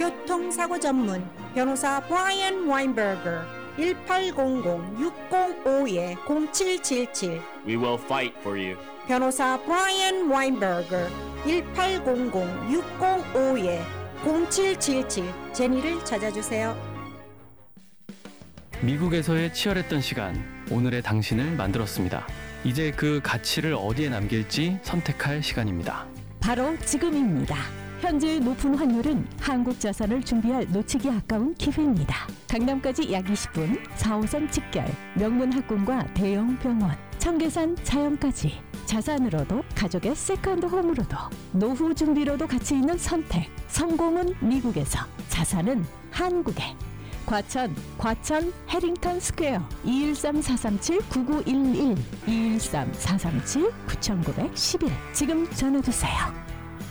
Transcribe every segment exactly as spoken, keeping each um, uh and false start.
교통사고 전문 변호사 브라이언 와인버거 일팔공공 육공오이 공칠칠칠 We will fight for you. 변호사 브라이언 와인버거 일팔공공 육공오이 공칠칠칠 제니를 찾아주세요. 미국에서의 치열했던 시간, 오늘의 당신을 만들었습니다. 이제 그 가치를 어디에 남길지 선택할 시간입니다. 바로 지금입니다. 현재 높은 환율은 한국 자산을 준비할 놓치기 아까운 기회입니다. 강남까지 약 이십 분, 사 호선 직결, 명문 학군과 대형 병원, 청계산 자연까지 자산으로도 가족의 세컨드 홈으로도 노후 준비로도 가치 있는 선택. 성공은 미국에서, 자산은 한국에. 과천, 과천 해링턴 스퀘어 이일삼 사삼칠 구구일일 이일삼 사삼칠 구구일일 지금 전화주세요.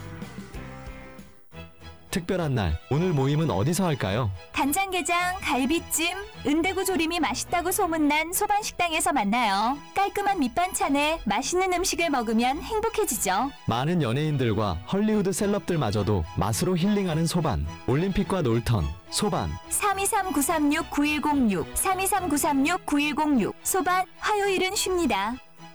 특별한 날, 오늘 모임은 어디서 할까요? 간장게장, 갈비찜, 은대구 조림이 맛있다고 소문난 소반식당에서 만나요. 깔끔한 밑반찬에 맛있는 음식을 먹으면 행복해지죠. 많은 연예인들과 헐리우드 셀럽들마저도 맛으로 힐링하는 소반. 올림픽과 놀턴, 소반. 삼이삼 구삼육 구일공육 삼이삼 구삼육 구일공육 소반, 화요일은 쉽니다.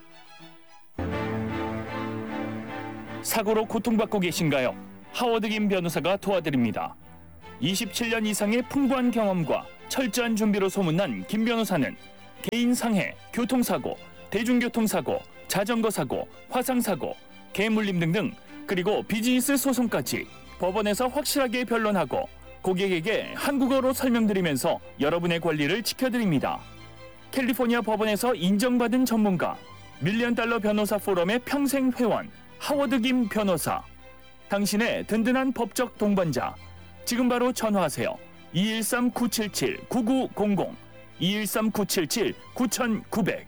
사고로 고통받고 계신가요? 하워드 김 변호사가 도와드립니다. 이십칠 년 이상의 풍부한 경험과 철저한 준비로 소문난 김 변호사는 개인 상해, 교통사고, 대중교통사고, 자전거 사고, 화상사고, 개물림 등등, 그리고 비즈니스 소송까지 법원에서 확실하게 변론하고 고객에게 한국어로 설명드리면서 여러분의 권리를 지켜드립니다. 캘리포니아 법원에서 인정받은 전문가, 밀리언 달러 변호사 포럼의 평생 회원, 하워드 김 변호사. 당신의 든든한 법적 동반자. 지금 바로 전화하세요. 이일삼 구칠칠 구구공공 이일삼 구칠칠 구구공공.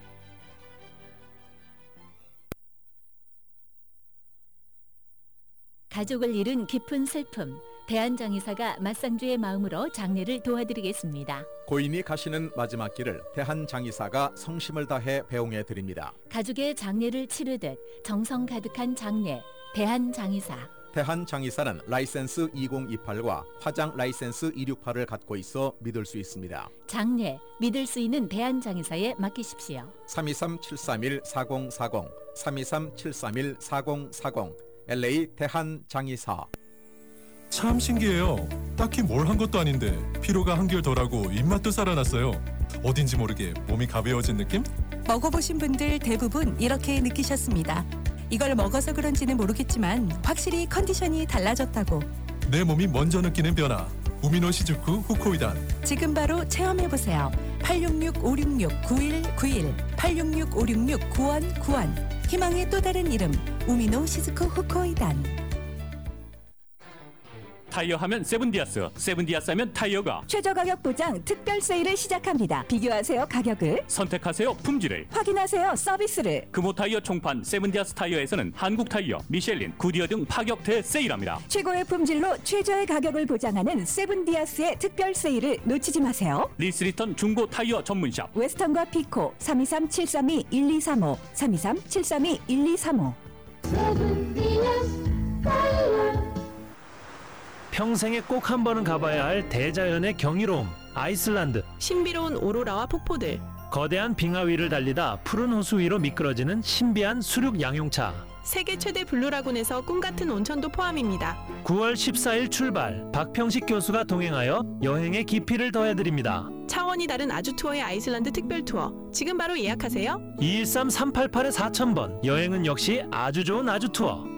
가족을 잃은 깊은 슬픔. 대한장의사가 맞상주의 마음으로 장례를 도와드리겠습니다. 고인이 가시는 마지막 길을 대한장의사가 성심을 다해 배웅해 드립니다. 가족의 장례를 치르듯 정성 가득한 장례. 대한장의사. 대한장의사는 라이센스 이공이팔과 화장 라이센스 이육팔을 갖고 있어 믿을 수 있습니다. 장례, 믿을 수 있는 대한장의사에 맡기십시오. 삼이삼 칠삼일 사공사공 삼이삼 칠삼일 사공사공 엘에이 대한장의사. 참 신기해요. 딱히 뭘 한 것도 아닌데 피로가 한결 덜하고 입맛도 살아났어요. 어딘지 모르게 몸이 가벼워진 느낌? 먹어보신 분들 대부분 이렇게 느끼셨습니다. 이걸 먹어서 그런지는 모르겠지만 확실히 컨디션이 달라졌다고. 내 몸이 먼저 느끼는 변화. 우미노 시즈쿠 후코이단. 지금 바로 체험해보세요. 팔육육 오육육 구일구일 팔육육 오육육 구일구일 희망의 또 다른 이름 우미노 시즈쿠 후코이단. 타이어 하면 세븐디아스, 세븐디아스 하면 타이어가 최저 가격 보장 특별 세일을 시작합니다. 비교하세요 가격을, 선택하세요 품질을, 확인하세요 서비스를. 금호 타이어 총판 세븐디아스 타이어에서는 한국 타이어, 미셸린, 구디어 등 파격 대세일합니다. 최고의 품질로 최저의 가격을 보장하는 세븐디아스의 특별 세일을 놓치지 마세요. 리스리턴 중고 타이어 전문샵 웨스턴과 피코 삼이삼 칠삼이 일이삼오 삼이삼 칠삼이 일이삼오. 세븐디아스 타이어. 평생에 꼭 한 번은 가봐야 할 대자연의 경이로움, 아이슬란드. 신비로운 오로라와 폭포들. 거대한 빙하 위를 달리다 푸른 호수 위로 미끄러지는 신비한 수륙 양용차. 세계 최대 블루라군에서 꿈같은 온천도 포함입니다. 구월 십사일 출발, 박평식 교수가 동행하여 여행의 깊이를 더해드립니다. 차원이 다른 아주 투어의 아이슬란드 특별 투어. 지금 바로 예약하세요. 이일삼 삼팔팔 사천 번. 여행은 역시 아주 좋은 아주 투어.